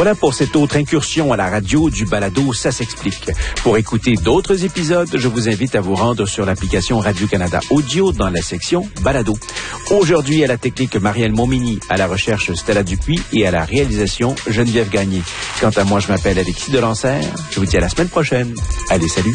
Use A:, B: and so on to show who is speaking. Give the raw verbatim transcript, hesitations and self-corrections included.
A: Voilà pour cette autre incursion à la radio du balado Ça s'explique. Pour écouter d'autres épisodes, je vous invite à vous rendre sur l'application Radio-Canada Audio dans la section balado. Aujourd'hui, à la technique Marielle Montminy, à la recherche Stella Dupuis et à la réalisation Geneviève Gagné. Quant à moi, je m'appelle Alexis Delancer. Je vous dis à la semaine prochaine. Allez, salut!